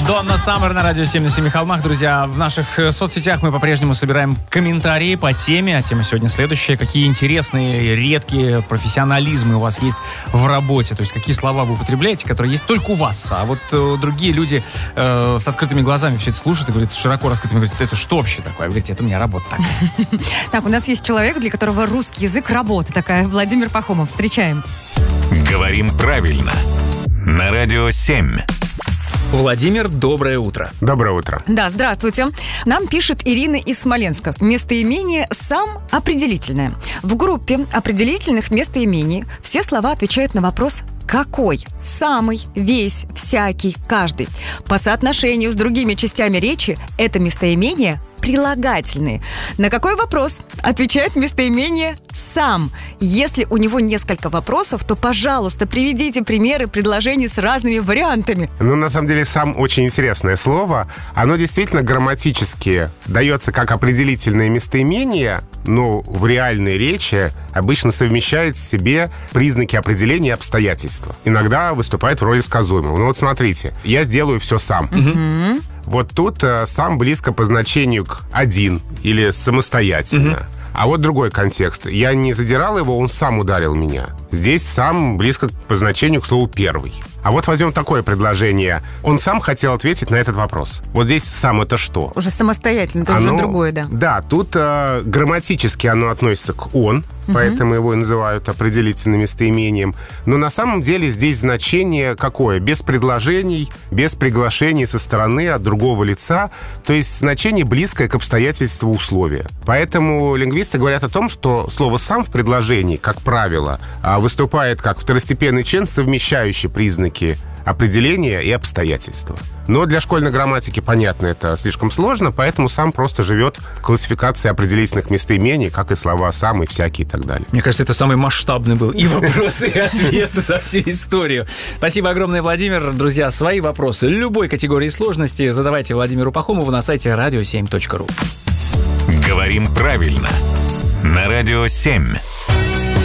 Донна Саммер на радио 7 на 7 холмах. Друзья, в наших соцсетях мы по-прежнему собираем комментарии по теме. А тема сегодня следующая. Какие интересные, редкие профессионализмы у вас есть в работе? То есть какие слова вы употребляете, которые есть только у вас. А вот другие люди с открытыми глазами все это слушают и говорят, с широко раскрытыми, говорят, это что вообще такое? Вы говорите, это у меня работа такая. Так, у нас есть человек, для которого русский язык работа такая. Владимир Пахомов. Встречаем. Говорим правильно. На радио 7. Владимир, доброе утро. Доброе утро. Да, здравствуйте. Нам пишет Ирина из Смоленска. Местоимение «сам» определительное. В группе определительных местоимений все слова отвечают на вопрос «какой?», «самый?», «весь?», «всякий?», «каждый?». По соотношению с другими частями речи это местоимение прилагательные. На какой вопрос отвечает местоимение «сам»? Если у него несколько вопросов, то, пожалуйста, приведите примеры предложений с разными вариантами. Ну, на самом деле, «сам» очень интересное слово. Оно действительно грамматически дается как определительное местоимение, но в реальной речи обычно совмещает в себе признаки определения и обстоятельства. Иногда выступает в роли сказуемого. Ну вот смотрите, я сделаю все сам. Вот тут «сам» близко по значению к «один» или «самостоятельно». А вот другой контекст. Я не задирал его, он сам ударил меня. Здесь «сам» близко по значению к слову «первый». А вот возьмем такое предложение. Он сам хотел ответить на этот вопрос. Вот здесь «сам» — это что? Уже самостоятельно, это уже другое, да. Да, тут грамматически оно относится к «он», поэтому его и называют определительным местоимением. Но на самом деле здесь значение какое? Без предложений, без приглашений со стороны от другого лица. То есть значение близкое к обстоятельству условия. Поэтому лингвисты говорят о том, что слово «сам» в предложении, как правило, выступает как второстепенный член, совмещающий признаки определения и обстоятельства. Но для школьной грамматики, понятно, это слишком сложно, поэтому «сам» просто живет в классификации определительных местоимений, как и слова «сам», и «всякий» и так далее. Мне кажется, это самый масштабный был и вопросы, и ответы за всю историю. Спасибо огромное, Владимир. Друзья, свои вопросы любой категории сложности задавайте Владимиру Пахомову на сайте radio7.ru. Говорим правильно. На радио 7.